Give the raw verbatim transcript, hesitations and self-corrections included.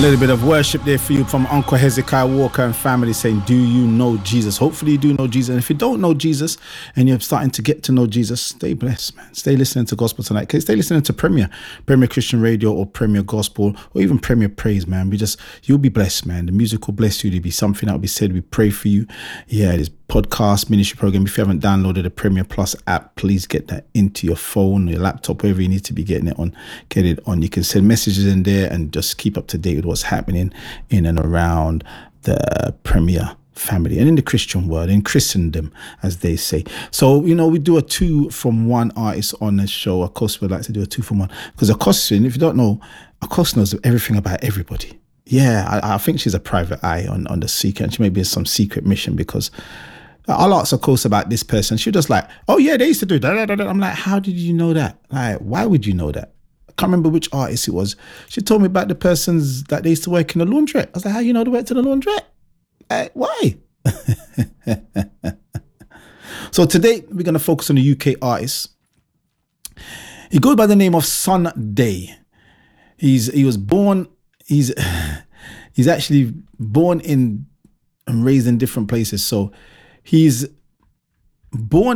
A little bit of worship there for you from Uncle Hezekiah Walker and family saying, do you know Jesus? Hopefully you do know Jesus. And if you don't know Jesus and you're starting to get to know Jesus, stay blessed, man. Stay listening to Gospel Tonight. Stay listening to Premier, Premier Christian Radio or Premier Gospel or even Premier Praise, man. We just, you'll be blessed, man. The music will bless you. There'll be something that will be said. We pray for you. Yeah, this podcast ministry program. If you haven't downloaded the Premier Plus app, please get that into your phone, your laptop, wherever you need to be getting it on, get it on. You can send messages in there and just keep up to date with what's happening in and around the Premier family and in the Christian world, in Christendom, as they say. So, you know, we do a two from one artist on the show. Of course, we'd like to do a two from one because Akosia, if you don't know, Akosia knows everything about everybody. Yeah, I, I think she's a private eye on, on the secret, and she may be in some secret mission because I'll ask, of course, about this person. She's just like, oh, yeah, they used to do that. I'm like, how did you know that? Like, why would you know that? I can't remember which artist it was. She told me about the persons that they used to work in the laundrette. I was like, how you know they went to the laundrette? Like, why? So today, we're going to focus on the U K artist. He goes by the name of Sunday. He's He was born, he's he's actually born in and raised in different places. So he's born